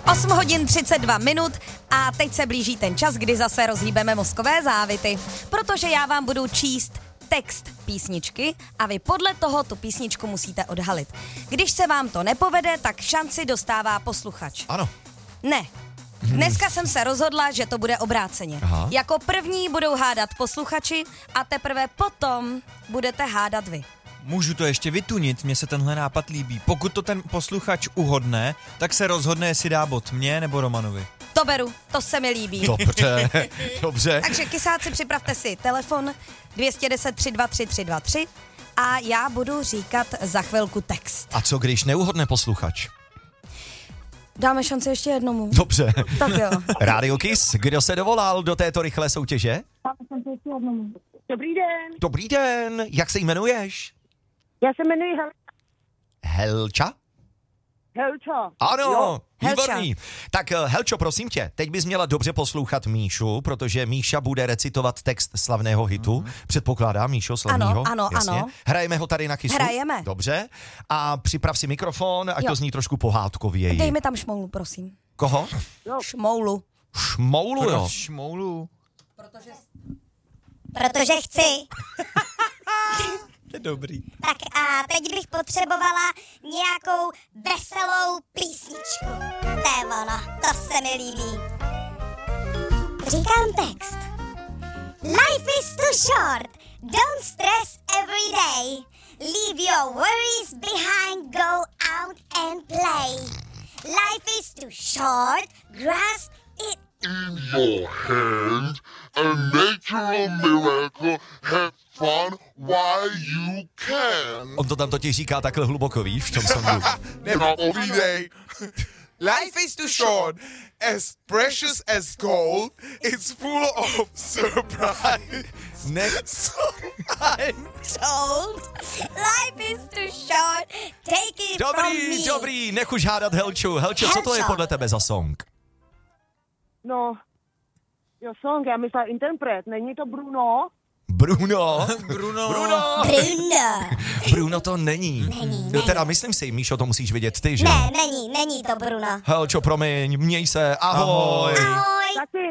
8 hodin 32 minut a teď se blíží ten čas, kdy zase rozhýbeme mozkové závity, protože já vám budu číst text písničky a vy podle toho tu písničku musíte odhalit. Když se vám to nepovede, tak šanci dostává posluchač. Ano. Ne. Dneska jsem se rozhodla, že to bude obráceně. Aha. Jako první budou hádat posluchači a teprve potom budete hádat vy. Můžu to ještě vytunit, mně se tenhle nápad líbí. Pokud to ten posluchač uhodne, tak se rozhodne, jestli dá bod mně nebo Romanovi. To beru, to se mi líbí. Dobře, dobře. Takže kysáci, připravte si telefon 210 323 323 a já budu říkat za chvilku text. A co když neuhodne posluchač? Dáme šanci ještě jednomu. Dobře. Tak jo. Radio Kiss, kdo se dovolal do této rychlé soutěže? Dobrý den, Dobrý den, jak se jmenuješ? já se jmenuji Helča? Helča. Ano, Jo, Helča. výborný. Tak Helčo, prosím tě, teď bys měla dobře poslouchat Míšu, protože Míša bude recitovat text slavného hitu. Předpokládám, Míšo, slavného? Ano, Jasně. ano. Hrajeme ho tady na Kissu? Hrajeme. Dobře. A připrav si mikrofon, ať Jo. to zní trošku pohádkověji. Dej mi tam šmoulu, prosím. Koho? Šmoulu. Šmoulu, jo. Šmoulu. Protože chci. To je dobrý. Tak a teď bych potřebovala nějakou veselou písničku. To je ono, to se mi líbí. Říkám text. Life is too short, don't stress every day. Leave your worries behind, go out and play. Life is too short, grasp it. In your hand, a natural miracle, have fun while you can. On to tam totiž říká takhle hluboko, víš, v tom songu. Povídej. Life is too short, as precious as gold, it's full of surprise. Ne. Told. Life is too short, take it from me. Dobrý, nech už hádat Helču. Helčo, co to je Helčo. podle tebe za song? No, jo, song, já myslela interpret, není to Bruno? Bruno. Bruno. Bruno. Bruno. Bruno to není. Není. Teda myslím si, Míšo, to musíš vědět ty, že? Ne, není to Bruno. Helčo, promiň, měj se, ahoj. Ahoj. Taky.